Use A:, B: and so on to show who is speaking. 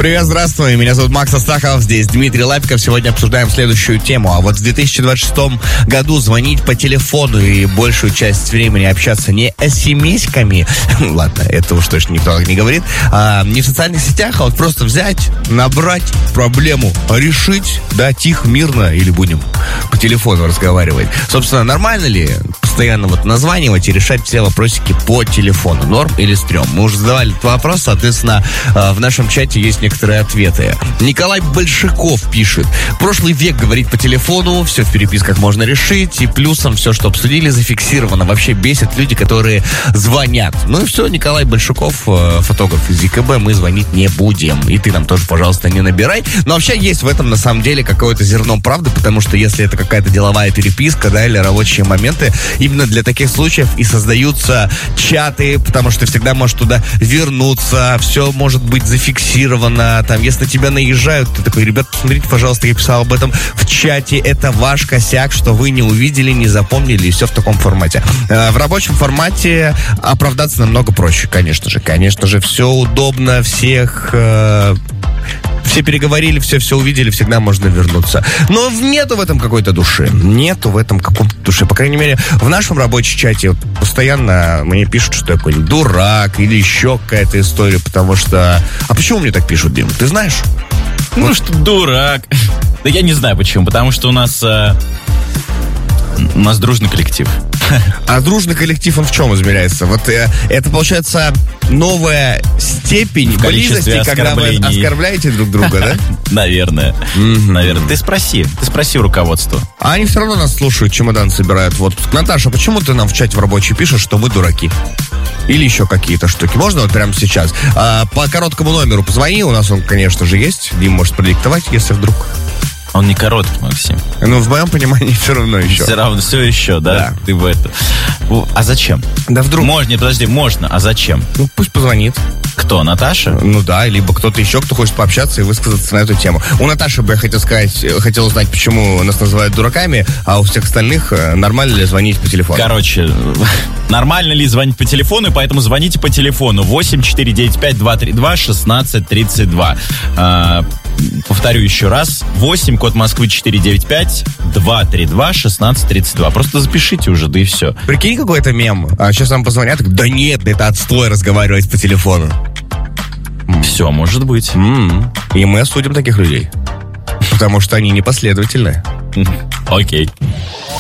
A: Привет, здравствуй, меня зовут Макс Астахов, здесь Дмитрий Лапиков. Сегодня обсуждаем следующую тему. А вот в 2026 году звонить по телефону и большую часть времени общаться не смс-ками, ладно, это уж точно никто так не говорит, не в социальных сетях, а вот просто взять, набрать проблему, решить, да, тихо, мирно, или будем по телефону разговаривать. Собственно, нормально ли постоянно вот названивать и решать все вопросики по телефону? Норм или стрём? Мы уже задавали этот вопрос, соответственно, в нашем чате есть некоторые ответы. Николай Большаков пишет: прошлый век говорить по телефону, все в переписках можно решить, и плюсом все, что обсудили, зафиксировано. Вообще бесит люди, которые звонят. Ну и все, Николай Большаков, фотограф из ЕКБ, мы звонить не будем. И ты нам тоже, пожалуйста, не набирай. Но вообще есть в этом, на самом деле, какое-то зерно правды, потому что если это какая-то деловая переписка, да, или рабочие моменты, именно для таких случаев и создаются чаты, потому что всегда можешь туда вернуться, все может быть зафиксировано. Там, если тебя наезжают, ты такой: ребят, посмотрите, пожалуйста, я писал об этом в чате, это ваш косяк, что вы не увидели, не запомнили, и все в таком формате. В рабочем формате оправдаться намного проще, конечно же, все удобно, всех... Все переговорили, все увидели, всегда можно вернуться. Но нету в этом какой-то души. Нету в этом какой-то души. По крайней мере, в нашем рабочем чате постоянно мне пишут, что я какой-нибудь дурак или еще какая-то история, потому что... А почему мне так пишут, Дим? Ты знаешь?
B: Ну, вот. Что дурак. Да я не знаю почему, потому что у нас дружный коллектив.
A: А дружный коллектив, он в чем измеряется? Вот это, получается, новая степень близости, когда вы оскорбляете друг друга, да?
B: Наверное. Наверное. Ты спроси у руководства.
A: А они все равно нас слушают, чемодан собирают в отпуск. Наташа, почему ты нам в чате в рабочий пишешь, что мы дураки? Или еще какие-то штуки. Можно вот прямо сейчас? По короткому номеру позвони, у нас он, конечно же, есть. Дим может продиктовать, если вдруг...
B: Он не короткий, Максим.
A: Ну, в моем понимании все равно еще.
B: Все равно, все еще, да? Ты в это. А зачем?
A: Да вдруг...
B: Можно, а зачем?
A: Ну, пусть позвонит.
B: Кто, Наташа?
A: Ну да, либо кто-то еще, кто хочет пообщаться и высказаться на эту тему. У Наташи бы я хотел узнать, почему нас называют дураками, а у всех остальных нормально ли звонить по телефону?
B: Короче, нормально ли звонить по телефону, и поэтому звоните по телефону 8-495-232-16-32. Повторю еще раз. 8, код Москвы 495-232-16-32. Просто запишите уже, да и все.
A: Прикинь, какой-то мем. Сейчас нам позвонят, да нет, это отстой разговаривать по телефону.
B: Все, может быть.
A: И мы осудим таких людей. Потому что они непоследовательны.
B: Окей.